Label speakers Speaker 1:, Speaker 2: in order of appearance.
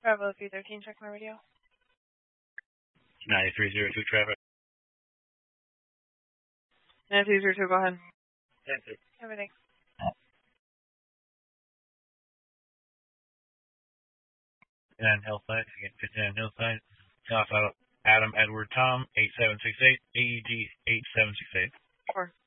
Speaker 1: Bravo 313, check my radio.
Speaker 2: 9302 traffic.
Speaker 1: 9302, go ahead.
Speaker 2: Thank you.
Speaker 1: Everything.
Speaker 2: Hillside, again, 59 Hillside. South Adam Edward Tom, 8768, AED 8768.
Speaker 1: 4.